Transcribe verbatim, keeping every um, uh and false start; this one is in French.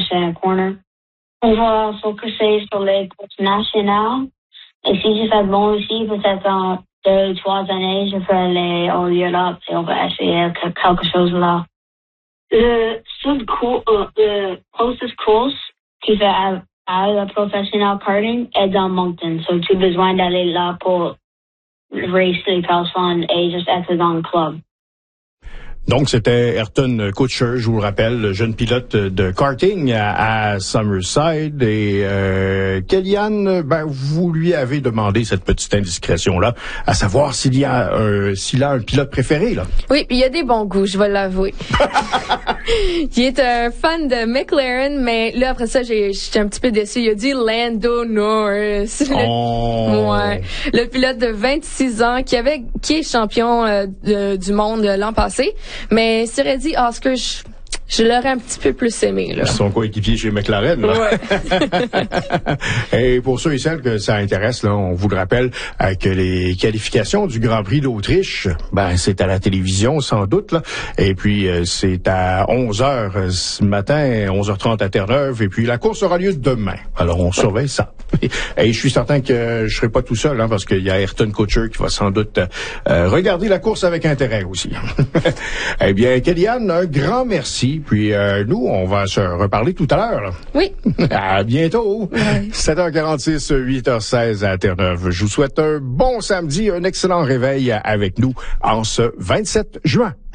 prochain corner. On va focuser sur les courses nationales. Et si je fais bon aussi, peut-être en deux ou trois années, je ferai les All Europe et on va essayer quelque chose là. Le seul cours, euh, le closest course qui fait à, à la professionnel karting est dans Moncton. So, tu as besoin d'aller là pour race les personnes et juste être dans le club. Donc, c'était Ayrton Kutcher, je vous le rappelle, le jeune pilote de karting à, à Summerside. Et euh, Kellyanne, ben, vous lui avez demandé cette petite indiscrétion-là, à savoir s'il y a un, s'il a un pilote préféré, là. Oui, il y a des bons goûts, je vais l'avouer. Il est un fan de McLaren, mais là, après ça, j'ai, j'étais un petit peu déçu. Il a dit Lando Norris. Oh. Ouais. Le pilote de vingt-six ans qui avait, qui est champion euh, de, du monde l'an passé. Mais serait dit Oscar, je, je l'aurais un petit peu plus aimé, là. Son coéquipier chez McLaren, là. Ouais. Et pour ceux et celles que ça intéresse, là, on vous le rappelle euh, que les qualifications du Grand Prix d'Autriche, ben, c'est à la télévision, sans doute, là. Et puis, euh, c'est à onze heures euh, ce matin, onze heures trente à Terre-Neuve. Et puis, la course aura lieu demain. Alors, on surveille ça. Et je suis certain que je serai pas tout seul, hein, parce qu'il y a Ayrton Kutcher qui va sans doute euh, regarder la course avec intérêt aussi. Eh bien, Kellyanne, un grand merci. Puis euh, nous, on va se reparler tout à l'heure, là. Oui. À bientôt. Ouais. sept heures quarante-six, huit heures seize à Terre-Neuve. Je vous souhaite un bon samedi, un excellent réveil avec nous en ce vingt-sept juin.